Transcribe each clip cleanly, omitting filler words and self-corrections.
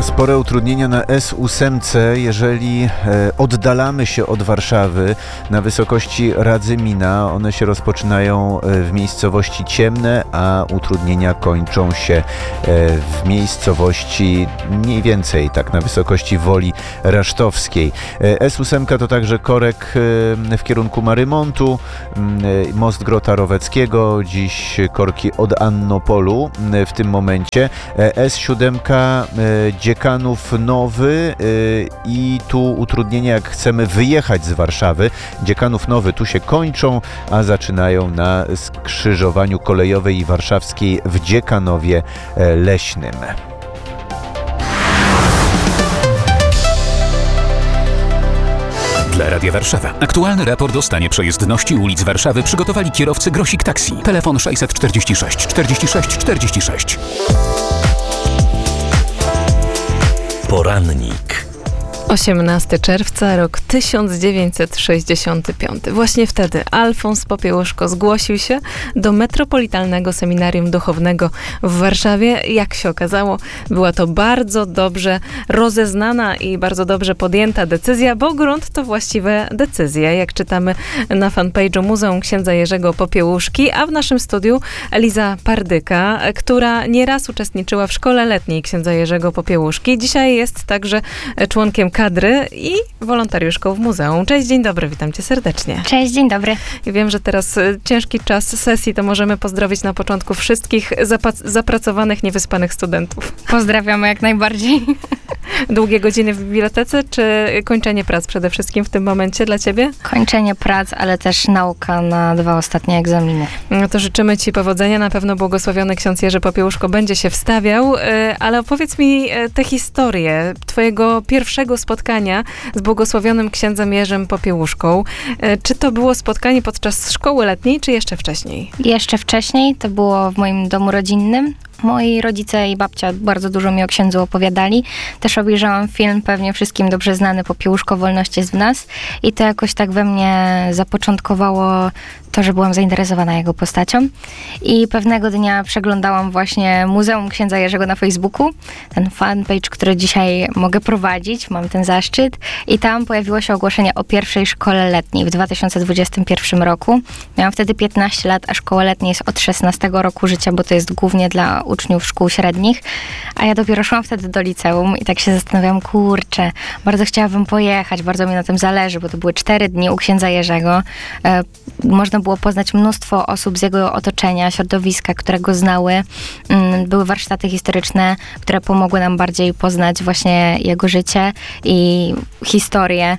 Spore utrudnienia na S8, jeżeli oddalamy się od Warszawy na wysokości Radzymina. One się rozpoczynają w miejscowości Ciemne, a utrudnienia kończą się w miejscowości mniej więcej tak na wysokości Woli Rasztowskiej. S8 to także korek w kierunku Marymontu, most Grota Roweckiego, dziś korki od Annopolu w tym momencie. S7 Dziekanów Nowy i tu utrudnienia, jak chcemy wyjechać z Warszawy. Dziekanów Nowy tu się kończą, a zaczynają na skrzyżowaniu kolejowej i warszawskiej w Dziekanowie Leśnym. Dla Radia Warszawa. Aktualny raport o stanie przejezdności ulic Warszawy przygotowali kierowcy Grosik Taxi. Telefon 646 46 46. Porannik. 18 czerwca, rok 1965. Właśnie wtedy Alfons Popiełuszko zgłosił się do Metropolitalnego Seminarium Duchownego w Warszawie. Jak się okazało, była to bardzo dobrze rozeznana i bardzo dobrze podjęta decyzja, bo grunt to właściwe decyzje, jak czytamy na fanpage'u Muzeum Księdza Jerzego Popiełuszki, a w naszym studiu Eliza Pardyka, która nieraz uczestniczyła w szkole letniej Księdza Jerzego Popiełuszki. Dzisiaj jest także członkiem kadry i wolontariuszką w muzeum. Cześć, dzień dobry, witam cię serdecznie. Cześć, dzień dobry. I wiem, że teraz ciężki czas sesji, to możemy pozdrowić na początku wszystkich zapracowanych, niewyspanych studentów. Pozdrawiamy jak najbardziej. Długie godziny w bibliotece, czy kończenie prac przede wszystkim w tym momencie dla ciebie? Kończenie prac, ale też nauka na 2 ostatnie egzaminy. No to życzymy ci powodzenia. Na pewno błogosławiony ksiądz Jerzy Popiełuszko będzie się wstawiał, ale opowiedz mi tę historię twojego pierwszego spotkania z błogosławionym księdzem Jerzym Popiełuszką. Czy to było spotkanie podczas szkoły letniej, czy jeszcze wcześniej? Jeszcze wcześniej, to było w moim domu rodzinnym. Moi rodzice i babcia bardzo dużo mi o księdzu opowiadali. Też obejrzałam film, pewnie wszystkim dobrze znany, Popiełuszko, wolność jest w nas. I to jakoś tak we mnie zapoczątkowało to, że byłam zainteresowana jego postacią. I pewnego dnia przeglądałam właśnie Muzeum Księdza Jerzego na Facebooku. Ten fanpage, który dzisiaj mogę prowadzić, mam ten zaszczyt. I tam pojawiło się ogłoszenie o pierwszej szkole letniej w 2021 roku. Miałam wtedy 15 lat, a szkoła letnia jest od 16 roku życia, bo to jest głównie dla uczniów szkół średnich, a ja dopiero szłam wtedy do liceum i tak się zastanawiałam, kurczę, bardzo chciałabym pojechać, bardzo mi na tym zależy, bo to były 4 dni u księdza Jerzego. Można było poznać mnóstwo osób z jego otoczenia, środowiska, które go znały. Były warsztaty historyczne, które pomogły nam bardziej poznać właśnie jego życie i historię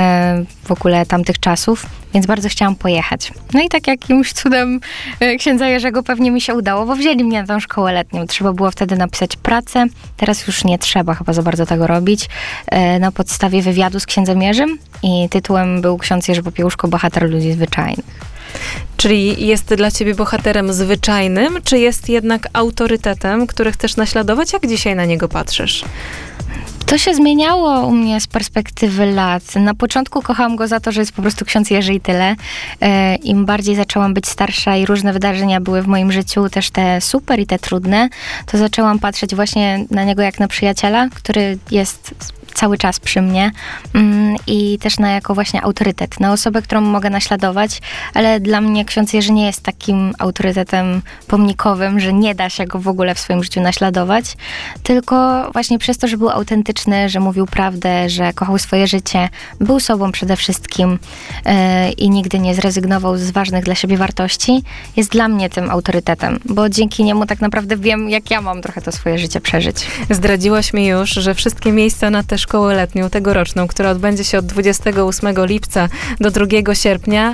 w ogóle tamtych czasów. Więc bardzo chciałam pojechać. No i tak jakimś cudem księdza Jerzego pewnie mi się udało, bo wzięli mnie na tą szkołę letnią. Trzeba było wtedy napisać pracę. Teraz już nie trzeba chyba za bardzo tego robić. Na podstawie wywiadu z księdzem Jerzym i tytułem był Ksiądz Jerzy Popiełuszko, bohater ludzi zwyczajnych. Czyli jest dla ciebie bohaterem zwyczajnym, czy jest jednak autorytetem, który chcesz naśladować? Jak dzisiaj na niego patrzysz? To się zmieniało u mnie z perspektywy lat. Na początku kochałam go za to, że jest po prostu ksiądz Jerzy i tyle. Im bardziej zaczęłam być starsza i różne wydarzenia były w moim życiu, też te super i te trudne, to zaczęłam patrzeć właśnie na niego jak na przyjaciela, który jest cały czas przy mnie i też jako właśnie autorytet, na osobę, którą mogę naśladować, ale dla mnie ksiądz Jerzy nie jest takim autorytetem pomnikowym, że nie da się go w ogóle w swoim życiu naśladować, tylko właśnie przez to, że był autentyczny, że mówił prawdę, że kochał swoje życie, był sobą przede wszystkim i nigdy nie zrezygnował z ważnych dla siebie wartości, jest dla mnie tym autorytetem, bo dzięki niemu tak naprawdę wiem, jak ja mam trochę to swoje życie przeżyć. Zdradziłaś mi już, że wszystkie miejsca na tę szkołę letnią, tegoroczną, która odbędzie się od 28 lipca do 2 sierpnia,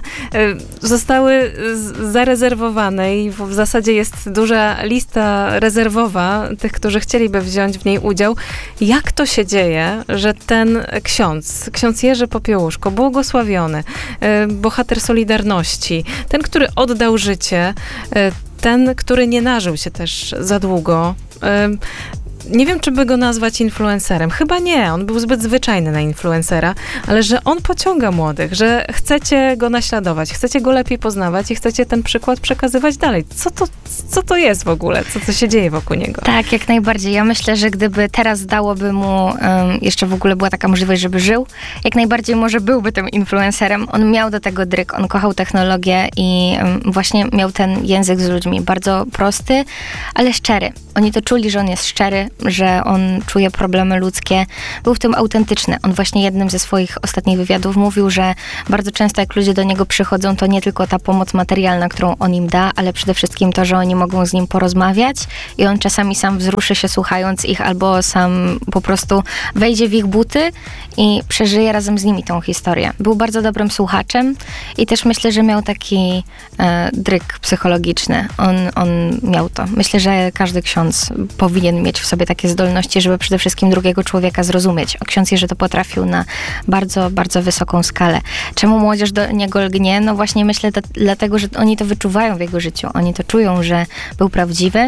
zostały zarezerwowane i w zasadzie jest duża lista rezerwowa tych, którzy chcieliby wziąć w niej udział. Jak to się dzieje, że ten ksiądz Jerzy Popiełuszko, błogosławiony, bohater Solidarności, ten, który oddał życie, ten, który nie nażył się też za długo, nie wiem, czy by go nazwać influencerem. Chyba nie, on był zbyt zwyczajny na influencera, ale że on pociąga młodych, że chcecie go naśladować, chcecie go lepiej poznawać i chcecie ten przykład przekazywać dalej. Co to jest w ogóle? Co się dzieje wokół niego? Tak, jak najbardziej. Ja myślę, że gdyby teraz dałoby mu, jeszcze w ogóle była taka możliwość, żeby żył, jak najbardziej może byłby tym influencerem. On miał do tego dryk, on kochał technologię i właśnie miał ten język z ludźmi. Bardzo prosty, ale szczery. Oni to czuli, że on jest szczery, że on czuje problemy ludzkie. Był w tym autentyczny. On właśnie jednym ze swoich ostatnich wywiadów mówił, że bardzo często jak ludzie do niego przychodzą, to nie tylko ta pomoc materialna, którą on im da, ale przede wszystkim to, że oni mogą z nim porozmawiać i on czasami sam wzruszy się słuchając ich, albo sam po prostu wejdzie w ich buty i przeżyje razem z nimi tą historię. Był bardzo dobrym słuchaczem i też myślę, że miał taki dryk psychologiczny. On miał to. Myślę, że każdy ksiądz powinien mieć w sobie takie zdolności, żeby przede wszystkim drugiego człowieka zrozumieć. Ksiądz Jerzy to potrafił na bardzo, bardzo wysoką skalę. Czemu młodzież do niego lgnie? No właśnie myślę dlatego, że oni to wyczuwają w jego życiu. Oni to czują, że był prawdziwy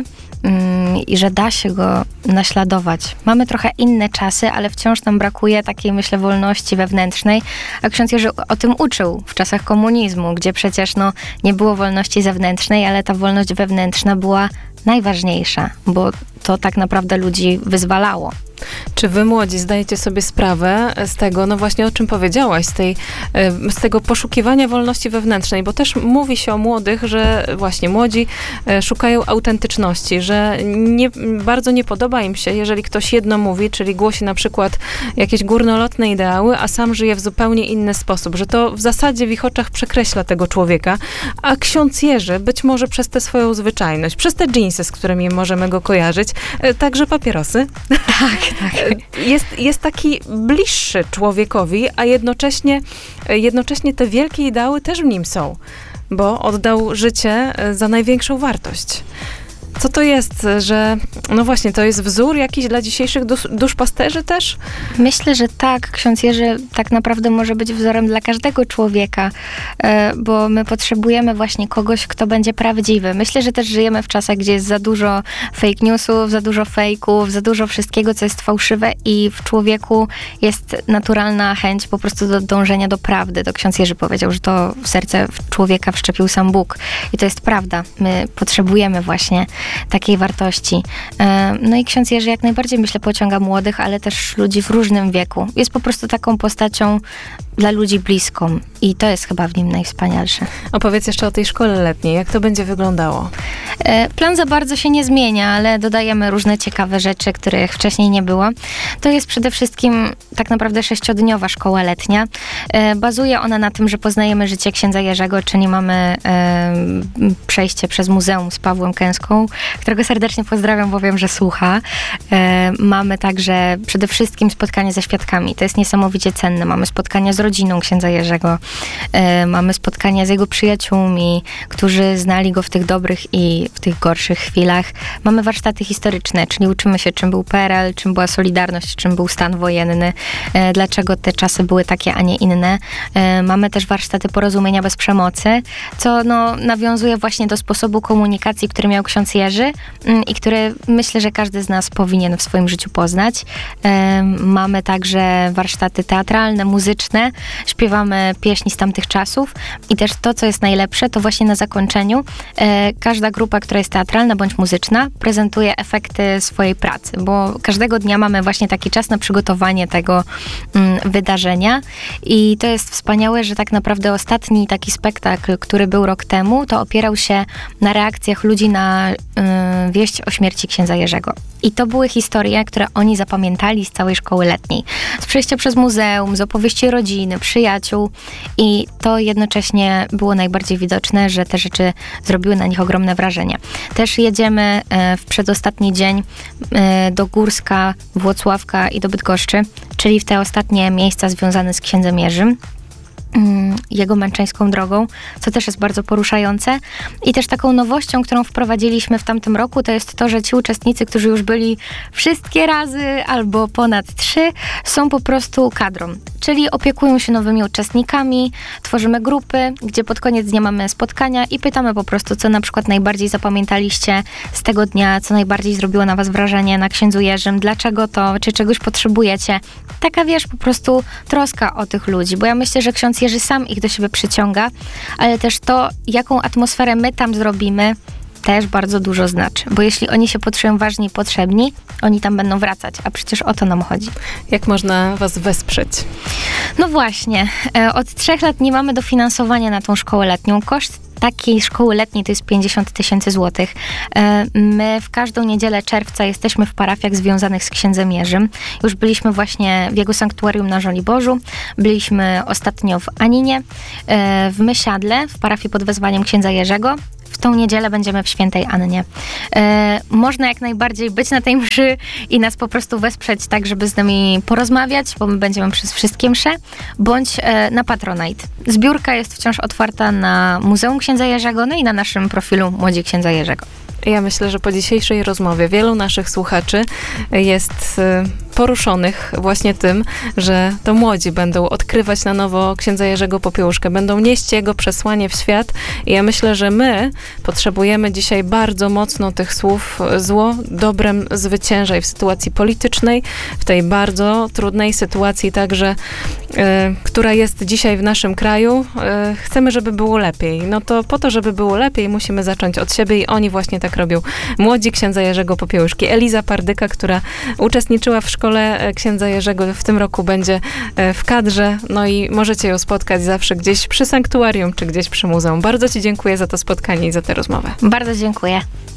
i że da się go naśladować. Mamy trochę inne czasy, ale wciąż nam brakuje takiej, myślę, wolności wewnętrznej, a ksiądz Jerzy o tym uczył w czasach komunizmu, gdzie przecież nie było wolności zewnętrznej, ale ta wolność wewnętrzna była najważniejsza, bo to tak naprawdę ludzi wyzwalało. Czy wy młodzi zdajecie sobie sprawę z tego, no właśnie o czym powiedziałaś, z tego poszukiwania wolności wewnętrznej, bo też mówi się o młodych, że właśnie młodzi szukają autentyczności, że bardzo nie podoba im się, jeżeli ktoś jedno mówi, czyli głosi na przykład jakieś górnolotne ideały, a sam żyje w zupełnie inny sposób, że to w zasadzie w ich oczach przekreśla tego człowieka, a ksiądz Jerzy być może przez tę swoją zwyczajność, przez te dżinsy, z którymi możemy go kojarzyć, także papierosy. Tak. Jest taki bliższy człowiekowi, a jednocześnie te wielkie ideały też w nim są, bo oddał życie za największą wartość. Co to jest, że no właśnie, to jest wzór jakiś dla dzisiejszych duszpasterzy też? Myślę, że tak. Ksiądz Jerzy tak naprawdę może być wzorem dla każdego człowieka, bo my potrzebujemy właśnie kogoś, kto będzie prawdziwy. Myślę, że też żyjemy w czasach, gdzie jest za dużo fake newsów, za dużo fejków, za dużo wszystkiego, co jest fałszywe i w człowieku jest naturalna chęć po prostu do dążenia do prawdy. To ksiądz Jerzy powiedział, że to w serce człowieka wszczepił sam Bóg. I to jest prawda. My potrzebujemy właśnie takiej wartości. No i ksiądz Jerzy jak najbardziej, myślę, pociąga młodych, ale też ludzi w różnym wieku. Jest po prostu taką postacią dla ludzi bliską i to jest chyba w nim najwspanialsze. Opowiedz jeszcze o tej szkole letniej. Jak to będzie wyglądało? Plan za bardzo się nie zmienia, ale dodajemy różne ciekawe rzeczy, których wcześniej nie było. To jest przede wszystkim tak naprawdę 6-dniowa szkoła letnia. Bazuje ona na tym, że poznajemy życie księdza Jerzego, czyli mamy przejście przez muzeum z Pawłem Kęską, którego serdecznie pozdrawiam, bo wiem, że słucha. Mamy także przede wszystkim spotkanie ze świadkami. To jest niesamowicie cenne. Mamy spotkania z rodziną księdza Jerzego. Mamy spotkania z jego przyjaciółmi, którzy znali go w tych dobrych i w tych gorszych chwilach. Mamy warsztaty historyczne, czyli uczymy się, czym był PRL, czym była Solidarność, czym był stan wojenny, dlaczego te czasy były takie, a nie inne. Mamy też warsztaty porozumienia bez przemocy, co nawiązuje właśnie do sposobu komunikacji, który miał ksiądz Jerzy i który myślę, że każdy z nas powinien w swoim życiu poznać. Mamy także warsztaty teatralne, muzyczne, śpiewamy pieśni z tamtych czasów i też to, co jest najlepsze, to właśnie na zakończeniu każda grupa, która jest teatralna bądź muzyczna, prezentuje efekty swojej pracy, bo każdego dnia mamy właśnie taki czas na przygotowanie tego wydarzenia i to jest wspaniałe, że tak naprawdę ostatni taki spektakl, który był rok temu, to opierał się na reakcjach ludzi na wieść o śmierci księdza Jerzego. I to były historie, które oni zapamiętali z całej szkoły letniej. Z przejścia przez muzeum, z opowieści rodziny, przyjaciół i to jednocześnie było najbardziej widoczne, że te rzeczy zrobiły na nich ogromne wrażenie. Też jedziemy w przedostatni dzień do Górska, Włocławka i do Bydgoszczy, czyli w te ostatnie miejsca związane z księdzem Jerzym. jego męczeńską drogą, co też jest bardzo poruszające. I też taką nowością, którą wprowadziliśmy w tamtym roku, to jest to, że ci uczestnicy, którzy już byli wszystkie razy albo ponad 3, są po prostu kadrą. Czyli opiekują się nowymi uczestnikami, tworzymy grupy, gdzie pod koniec dnia mamy spotkania i pytamy po prostu, co na przykład najbardziej zapamiętaliście z tego dnia, co najbardziej zrobiło na was wrażenie na księdzu Jerzym, dlaczego to, czy czegoś potrzebujecie. Taka, wiesz, po prostu troska o tych ludzi, bo ja myślę, że ksiądz Jerzy sam ich do siebie przyciąga, ale też to, jaką atmosferę my tam zrobimy, też bardzo dużo znaczy, bo jeśli oni się poczują ważni i potrzebni, oni tam będą wracać, a przecież o to nam chodzi. Jak można was wesprzeć? No właśnie, od 3 lat nie mamy dofinansowania na tą szkołę letnią. Koszt takiej szkoły letniej to jest 50 000 złotych. My w każdą niedzielę czerwca jesteśmy w parafiach związanych z księdzem Jerzym. Już byliśmy właśnie w jego sanktuarium na Żoliborzu, byliśmy ostatnio w Aninie, w Mysiadle, w parafii pod wezwaniem księdza Jerzego. W tą niedzielę będziemy w Świętej Annie. Można jak najbardziej być na tej mszy i nas po prostu wesprzeć tak, żeby z nami porozmawiać, bo my będziemy przez wszystkie msze, bądź na Patronite. Zbiórka jest wciąż otwarta na Muzeum Księdza Jerzego, no i na naszym profilu Młodzi Księdza Jerzego. Ja myślę, że po dzisiejszej rozmowie wielu naszych słuchaczy jest poruszonych właśnie tym, że to młodzi będą odkrywać na nowo księdza Jerzego Popiełuszkę, będą nieść jego przesłanie w świat i ja myślę, że my potrzebujemy dzisiaj bardzo mocno tych słów: zło dobrem zwyciężaj w sytuacji politycznej, w tej bardzo trudnej sytuacji także, która jest dzisiaj w naszym kraju. Chcemy, żeby było lepiej. No to po to, żeby było lepiej, musimy zacząć od siebie i oni właśnie tak robią. Młodzi księdza Jerzego Popiełuszki. Eliza Pardyka, która uczestniczyła w szkole księdza Jerzego, w tym roku będzie w kadrze, no i możecie ją spotkać zawsze gdzieś przy sanktuarium, czy gdzieś przy muzeum. Bardzo ci dziękuję za to spotkanie i za tę rozmowę. Bardzo dziękuję.